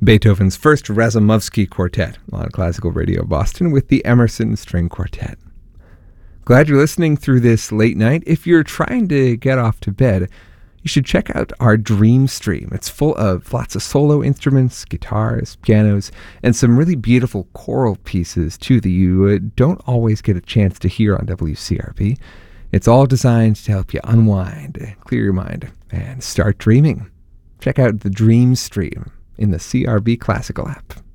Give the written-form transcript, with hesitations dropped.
Beethoven's first Razumovsky Quartet on Classical Radio Boston with the Emerson String Quartet. Glad you're listening through this late night. If you're trying to get off to bed, you should check out our Dream Stream. It's full of lots of solo instruments, guitars, pianos, and some really beautiful choral pieces, too, that you don't always get a chance to hear on WCRB. It's all designed to help you unwind, clear your mind, and start dreaming. Check out the Dream Stream in the CRB Classical app.